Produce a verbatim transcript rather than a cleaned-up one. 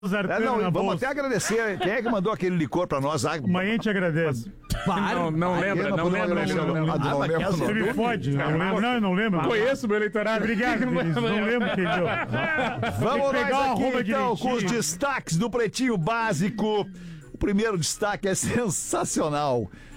É, não, vamos bolsa. até agradecer. Quem é que mandou aquele licor pra nós? Ah, Amanhã te agradece. Não, não lembra, não lembra. Você me fode. Não lembro, não, eu não lembro. Conheço o meu eleitorado. Obrigado, Vinícius. Não lembro quem deu. Vamos pegar nós o aqui, arroba então, com os direitinho. destaques do Pretinho Básico. O primeiro destaque é sensacional.